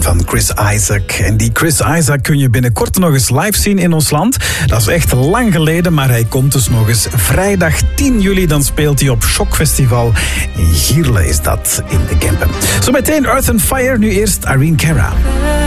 van Chris Isaak. En die Chris Isaak kun je binnenkort nog eens live zien in ons land. Dat is echt lang geleden, maar hij komt dus nog eens. Vrijdag 10 juli, dan speelt hij op Shock Festival. In Gierle is dat, in de Kempen. Zometeen Earth and Fire, nu eerst Irene Cara.